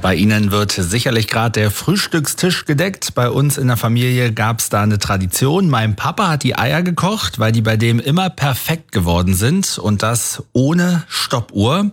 Bei Ihnen wird sicherlich gerade der Frühstückstisch gedeckt. Bei uns in der Familie gab es da eine Tradition. Mein Papa hat die Eier gekocht, weil die bei dem immer perfekt geworden sind und das ohne Stoppuhr.